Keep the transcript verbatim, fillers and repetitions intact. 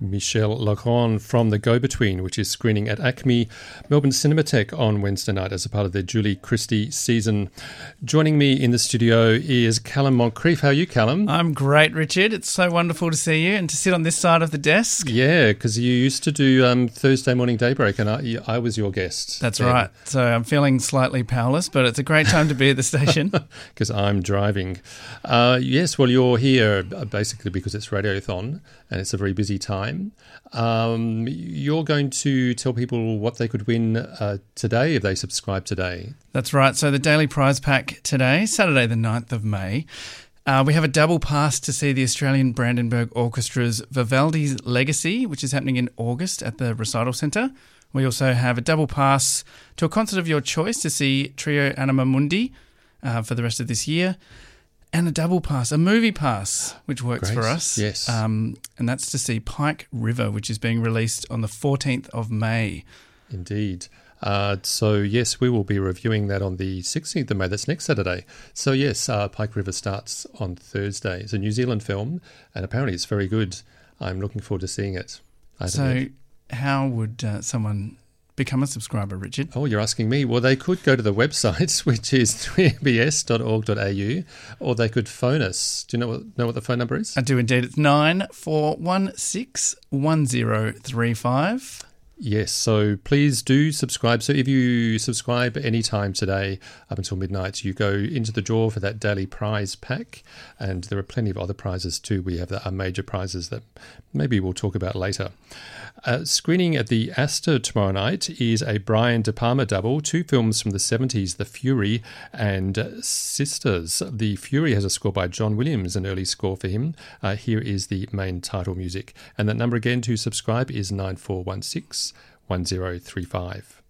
Michelle Legrand from The Go-Between, which is screening at Acme Melbourne Cinematheque on Wednesday night as a part of the Julie Christie season. Joining me in the studio is Callum Moncrief. How are you, Callum? I'm great, Richard. It's so wonderful to see you and to sit on this side of the desk. Yeah, because you used to do um, Thursday Morning Daybreak and I, I was your guest. That's then. right. So I'm feeling slightly powerless, but it's a great time to be at the station. Because I'm driving. Uh, yes, well, you're here basically because it's Radiothon and it's a very busy time. Um, you're going to tell people what they could win uh, today if they subscribe today. That's right. So the daily prize pack today, Saturday the ninth of May, uh, we have a double pass to see the Australian Brandenburg Orchestra's Vivaldi's Legacy, which is happening in August at the Recital Centre. We also have a double pass to a concert of your choice to see Trio Anima Mundi uh, for the rest of this year. And a double pass, a movie pass, which works Great. for us. Yes. Um, and that's to see Pike River, which is being released on the fourteenth of May. Indeed. Uh, so, yes, we will be reviewing that on the sixteenth of May. That's next Saturday. So, yes, uh, Pike River starts on Thursday. It's a New Zealand film, and apparently it's very good. I'm looking forward to seeing it. I So, know. how would uh, someone become a subscriber, Richard? Oh, you're asking me. Well, they could go to the website, which is three m b s dot org dot a u, or they could phone us. Do you know what, know what the phone number is? I do indeed. It's nine four one six one zero three five. Yes, so please do subscribe. So if you subscribe any time today up until midnight, you go into the draw for that daily prize pack, and there are plenty of other prizes too. We have the, our major prizes that maybe we'll talk about later. Uh, screening at the Astor tomorrow night is a Brian De Palma double, two films from the seventies, The Fury and uh, Sisters. The Fury has a score by John Williams, an early score for him. Uh, here is the main title music. And that number again to subscribe is nine four one six one zero three five.